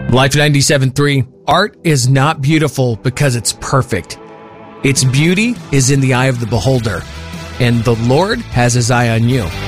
Life 97.3, art is not beautiful because it's perfect. Its beauty is in the eye of the beholder, and the Lord has his eye on you.